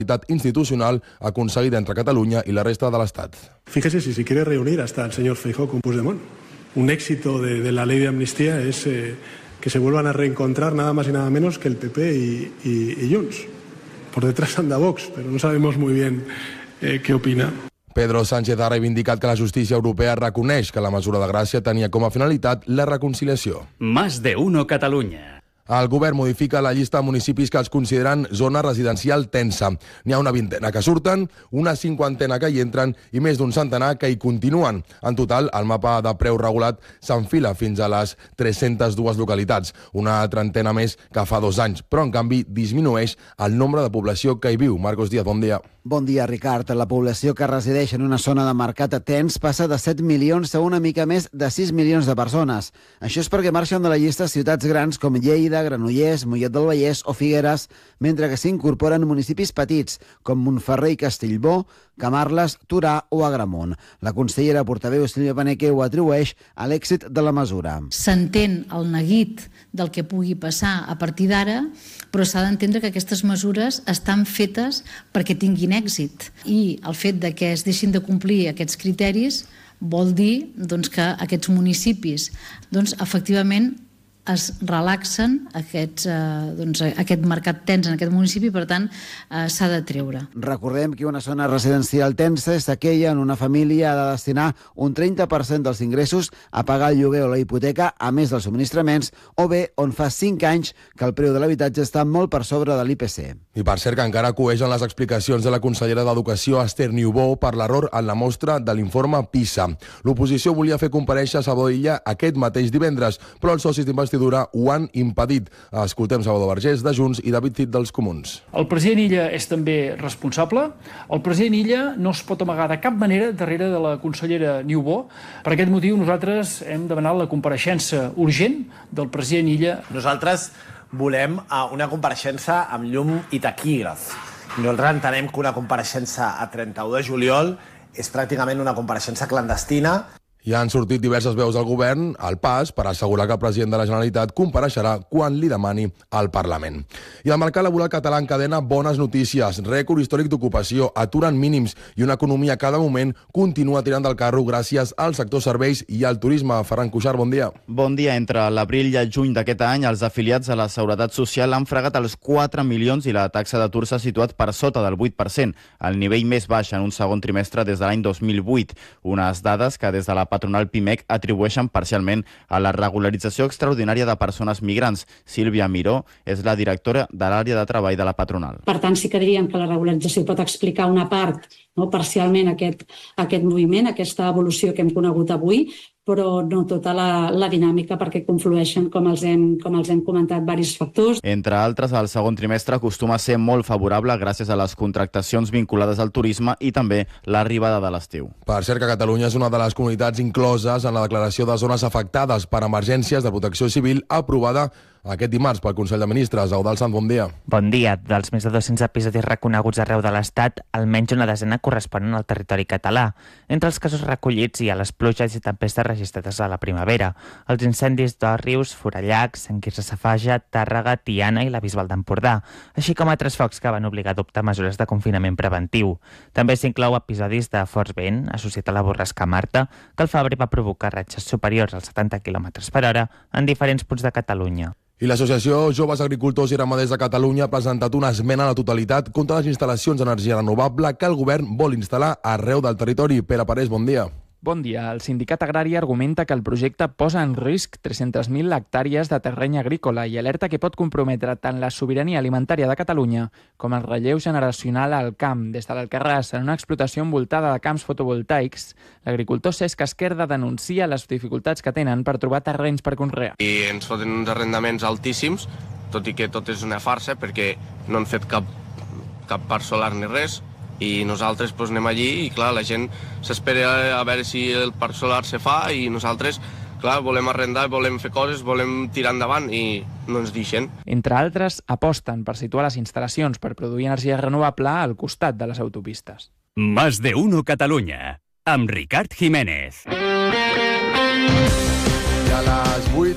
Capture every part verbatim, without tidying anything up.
institucional aconseguida entre Cataluña y la resta de l'Estat. Fíjese si se quiere reunir hasta el señor Feijóo con Puigdemont. Un éxito de, de la ley de amnistía es eh, que se vuelvan a reencontrar nada más y nada menos que el P P y, y, y Junts. Por detrás anda Vox, pero no sabemos muy bien eh, qué opina. Pedro Sánchez ha reivindicat que la justícia europea reconeix que la mesura de gràcia tenia com a finalitat la reconciliació. Más de uno Catalunya. El govern modifica la llista de municipis que es consideren zona residencial tensa. N'hi ha una vintena que surten, una cinquantena que hi entren i més d'un centenar que hi continuen. En total, el mapa de preu regulat s'enfila fins a les tres-centes dues localitats, una trentena més que fa dos anys, però en canvi disminueix el nombre de població que hi viu. Marcos Díaz, bon dia. Bon dia, Ricard. La població que resideix en una zona de mercat tens passa de set milions a una mica més de sis milions de persones. Això és perquè marxen de la llista ciutats grans com Lleida, Granollers, Mollet del Vallès o Figueres, mentre que s'incorporen municipis petits com Montferrer i Castellbó, Camarles, Torà o Agramunt. La consellera portaveu Sílvia Paneque ho atribueix a l'èxit de la mesura. S'entén el neguit del que pugui passar a partir d'ara, però s'ha d'entendre que aquestes mesures estan fetes perquè tinguin èxit. I el fet de que es deixin de complir aquests criteris vol dir doncs, que aquests municipis doncs, efectivament es relaxen aquests, eh, doncs, aquest mercat tens en aquest municipi, per tant, eh, s'ha de treure. Recordem que una zona residencial tensa és aquella on una família ha de destinar un trenta per cent dels ingressos a pagar el lloguer o la hipoteca, a més dels subministraments, o bé on fa cinc anys que el preu de l'habitatge està molt per sobre de l'I P C. I per cert que encara coeixen les explicacions de la consellera d'Educació, Esther Niubó, per l'error en la mostra de l'informe PISA. L'oposició volia fer comparèixer Salvador Illa aquest mateix divendres, però els socis d'investidura ho han impedit. Escoltem Salvador Vergés, de Junts, i David Cid, dels Comuns. El president Illa és també responsable. El president Illa no es pot amagar de cap manera darrere de la consellera Niubó. Per aquest motiu nosaltres hem demanat la compareixença urgent del president Illa. Nosaltres volem una compareixença amb llum i taquígraf. Nosaltres entenem que una compareixença a trenta-u de juliol és pràcticament una compareixença clandestina. Hi han sortit diverses veus del govern al pas per assegurar que el president de la Generalitat compareixerà quan li demani al Parlament. I el mercat laboral català encadena bones notícies, rècord històric d'ocupació, atur en mínims i una economia que de moment continua tirant del carro gràcies al sector serveis i al turisme. Ferran Cuixart, bon dia. Bon dia. Entre l'abril i el juny d'aquest any, els afiliats a la Seguretat Social han fregat els quatre milions i la taxa d'atur s'ha situat per sota del vuit per cent, el nivell més baix en un segon trimestre des de l'any dos mil vuit. Unes dades que des de la patronal Pimec atribueixen parcialment a la regularització extraordinària de persones migrants. Sílvia Miró és la directora de l'àrea de treball de la patronal. Per tant, sí que diríem que la regularització pot explicar una part, no, parcialment aquest, aquest moviment, aquesta evolució que hem conegut avui, però no tota la, la dinàmica perquè conflueixen, com els hem, com els hem comentat, diversos factors. Entre altres, el segon trimestre acostuma a ser molt favorable gràcies a les contractacions vinculades al turisme i també l'arribada de l'estiu. Per cert que Catalunya és una de les comunitats incloses en la declaració de zones afectades per emergències de protecció civil aprovada aquest dimarts pel Consell de Ministres. Eudald Sant, bon dia. Bon dia. Dels més de dos-cents episodis reconeguts arreu de l'Estat, almenys una desena corresponen al territori català. Entre els casos recollits hi ha les pluges i tempestes registrades a la primavera, els incendis d'Òrrius, Forallacs, Sant Quirze Safaja, Tàrrega, Tiana i la Bisbal d'Empordà, així com altres focs que van obligar a adoptar mesures de confinament preventiu. També s'inclou episodis de fort vent associat a la borrasca Marta, que al febrer va provocar ratxes superiors als setanta quilòmetres per hora en diferents punts de Catalunya. I l'Associació Joves Agricultors i Ramaders de Catalunya ha presentat una esmena a la totalitat contra les instal·lacions d'energia renovable que el govern vol instal·lar arreu del territori. Pere Parés, bon dia. Bon dia. El sindicat agrari argumenta que el projecte posa en risc tres-centes mil hectàrees de terreny agrícola i alerta que pot comprometre tant la sobirania alimentària de Catalunya com el relleu generacional al camp. Des de l'Alcarràs, en una explotació envoltada de camps fotovoltaics, l'agricultor Cesc Esquerda denuncia les dificultats que tenen per trobar terrenys per conrear. I ens foten uns arrendaments altíssims, tot i que tot és una farsa perquè no han fet cap, cap parc solar ni res. I nosaltres pues, anem allí i clar, la gent s'espera a veure si el parc solar se fa i nosaltres clar, volem arrendar, volem fer coses, volem tirar endavant i no ens deixen. Entre altres, aposten per situar les instal·lacions per produir energia renovable al costat de les autopistes. Más de uno Catalunya, amb Ricard Jiménez. I a les vuit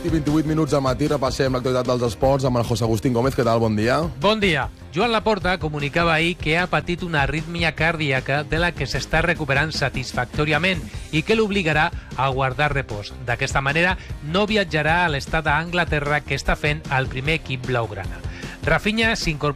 i vint-i-vuit minuts al matí, repassem l'actualitat dels esports amb el José Agustín Gómez. Què tal? Bon dia. Bon dia. Joan Laporta comunicava ahir que ha patit una arrítmia cardíaca de la que s'està recuperant satisfactòriament i que l'obligarà a guardar repòs. D'aquesta manera, no viatjarà a l'estat d'Anglaterra que està fent el primer equip blaugrana. Rafinha s'incorpora